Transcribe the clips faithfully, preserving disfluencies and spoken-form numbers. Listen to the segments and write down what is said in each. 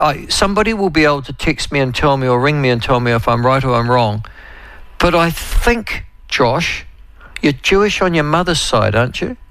I, somebody will be able to text me and tell me or ring me and tell me if I'm right or I'm wrong. But I think, Josh, you're Jewish on your mother's side, aren't you?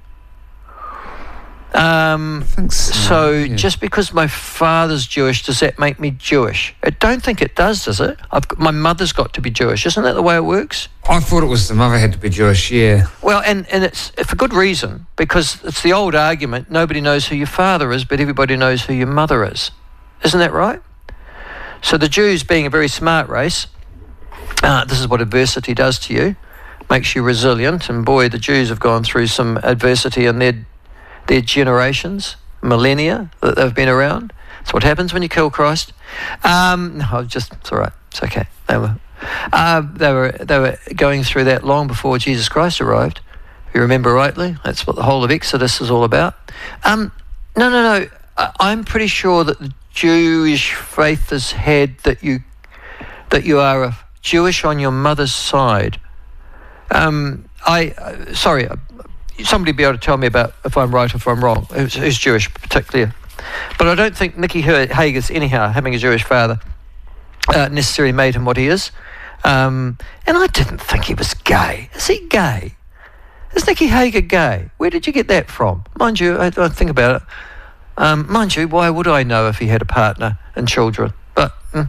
Um, I think so. So yeah. just because my father's Jewish, does that make me Jewish? I don't think it does, does it? I've got, my mother's got to be Jewish. Isn't that the way it works? I thought it was the mother had to be Jewish, yeah. Well, and, and it's for good reason, because it's the old argument, nobody knows who your father is, but everybody knows who your mother is. Isn't that right? So the Jews, being a very smart race, uh, this is what adversity does to you, makes you resilient, and boy, the Jews have gone through some adversity in their their generations, millennia that they've been around. That's what happens when you kill Christ. Um, no, just it's all right. It's okay. They were, uh, they were, they were going through that long before Jesus Christ arrived. If you remember rightly, that's what the whole of Exodus is all about. Um, no, no, no. I, I'm pretty sure that the Jewish faith has had that you that you are a Jewish on your mother's side. Um, I uh, sorry. Uh, Somebody be able to tell me about if I'm right or if I'm wrong, who's, who's Jewish particularly. But I don't think Nicky Hager's, anyhow, having a Jewish father, uh, necessarily made him what he is. Um, and I didn't think he was gay. Is he gay? Is Nicky Hager gay? Where did you get that from? Mind you, I, I think about it. Um, mind you, why would I know if he had a partner and children? But, mm.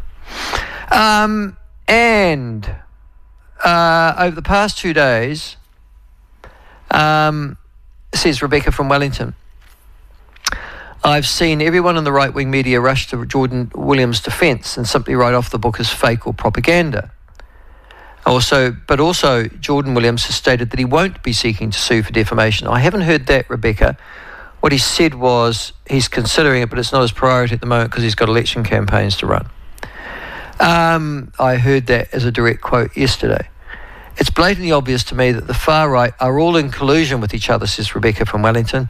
um, and uh, over the past two days, Um, says Rebecca from Wellington, I've seen everyone in the right-wing media rush to Jordan Williams' defence and simply write off the book as fake or propaganda. Also, but also Jordan Williams has stated that he won't be seeking to sue for defamation. I haven't heard that, Rebecca. What he said was he's considering it, but it's not his priority at the moment because he's got election campaigns to run. Um, I heard that as a direct quote yesterday. It's blatantly obvious to me that the far right are all in collusion with each other, says Rebecca from Wellington,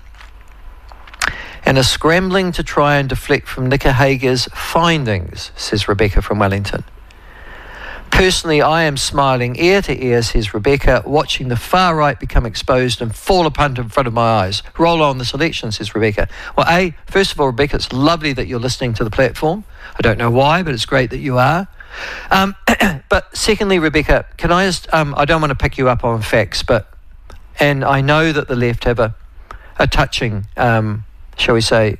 and are scrambling to try and deflect from Nicky Hager's findings, says Rebecca from Wellington. Personally, I am smiling ear to ear, says Rebecca, watching the far right become exposed and fall apart in front of my eyes. Roll on this election, says Rebecca. Well, A, first of all, Rebecca, it's lovely that you're listening to the platform. I don't know why, but it's great that you are. Um, but secondly, Rebecca, can I just, um, I don't want to pick you up on facts, but, and I know that the left have a, a touching, um, shall we say,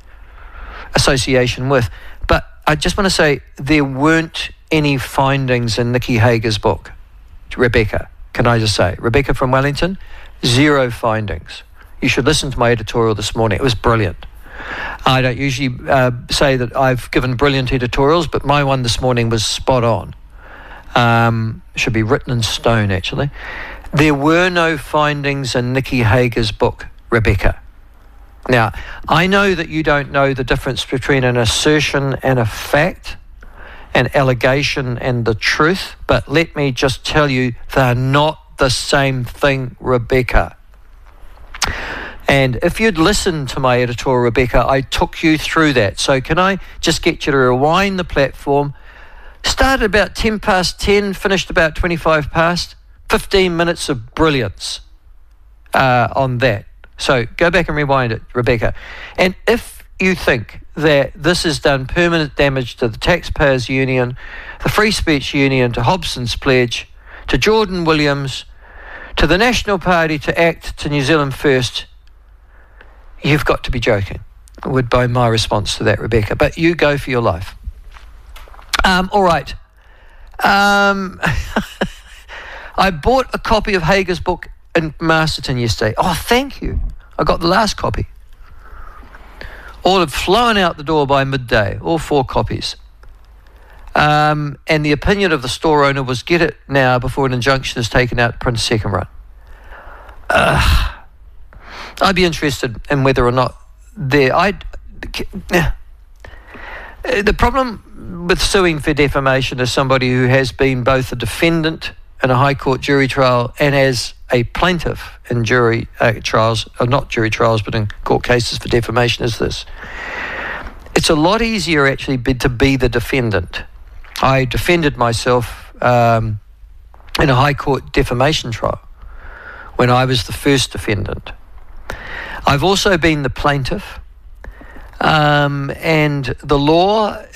association with, but I just want to say there weren't any findings in Nicky Hager's book, Rebecca, can I just say, Rebecca from Wellington, zero findings. You should listen to my editorial this morning. It was brilliant. I don't usually uh, say that I've given brilliant editorials, but my one this morning was spot on. Um, should be written in stone, actually. There were no findings in Nicky Hager's book, Rebecca. Now, I know that you don't know the difference between an assertion and a fact, an allegation and the truth, but let me just tell you, they're not the same thing, Rebecca. And if you'd listened to my editorial, Rebecca, I took you through that. So can I just get you to rewind the platform? Started about ten past ten, finished about twenty-five past. fifteen minutes of brilliance uh, on that. So go back and rewind it, Rebecca. And if you think that this has done permanent damage to the Taxpayers Union, the Free Speech Union, to Hobson's Pledge, to Jordan Williams, to the National Party, to ACT, to New Zealand First, you've got to be joking, would be my response to that, Rebecca. But you go for your life. Um, all right. Um, I bought a copy of Hager's book in Masterton yesterday. Oh, thank you. I got the last copy. All had flown out the door by midday, all four copies. Um, and the opinion of the store owner was get it now before an injunction is taken out to print a second run. Uh, I'd be interested in whether or not there. I'd, the problem with suing for defamation is somebody who has been both a defendant in a High Court jury trial and as a plaintiff in jury uh, trials, or not jury trials, but in court cases for defamation is this. It's a lot easier actually be, to be the defendant. I defended myself um, in a High Court defamation trial when I was the first defendant. I've also been the plaintiff Um, and the law